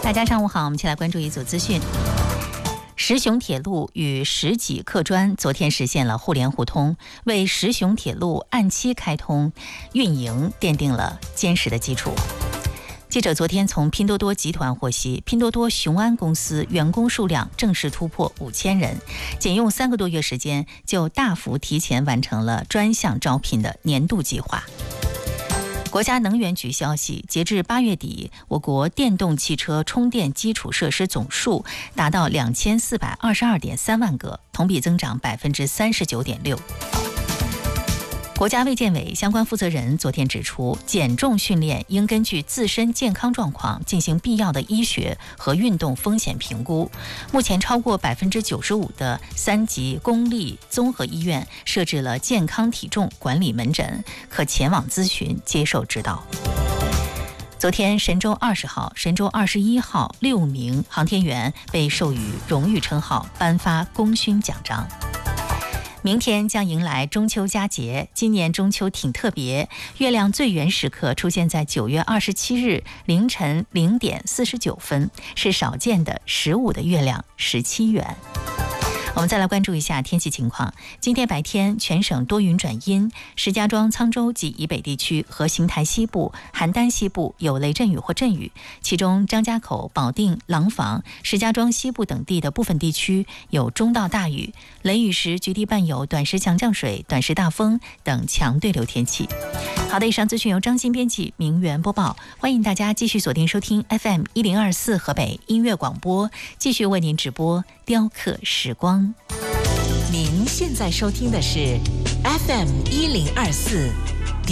大家上午好，我们一起来关注一组资讯。石雄铁路与石脊客专昨天实现了互联互通，为石雄铁路按期开通运营奠定了坚实的基础。记者昨天从拼多多集团获悉，拼多多雄安公司员工数量正式突破5000人，仅用3个多月时间就大幅提前完成了专项招聘的年度计划。国家能源局消息，截至8月底，我国电动汽车充电基础设施总数达到2422.3万个，同比增长39.6%。国家卫健委相关负责人昨天指出，减重训练应根据自身健康状况进行必要的医学和运动风险评估。目前超过95%的3级公立综合医院设置了健康体重管理门诊，可前往咨询接受指导。昨天神舟20号、神舟21号6名航天员被授予荣誉称号，颁发功勋奖章。明天将迎来中秋佳节，今年中秋挺特别，月亮最圆时刻出现在9月27日凌晨0点49分，是少见的15的月亮17圆。我们再来关注一下天气情况。今天白天全省多云转阴，石家庄、沧州及以北地区和邢台西部、邯郸西部有雷阵雨或阵雨，其中张家口、保定、廊坊、石家庄西部等地的部分地区有中到大雨，雷雨时局地伴有短时强降水、短时大风等强对流天气。好的，以上资讯由张欣编辑，明媛播报。欢迎大家继续锁定收听 FM1024 河北音乐广播，继续为您直播雕刻时光。 您现在收听的是 FM1024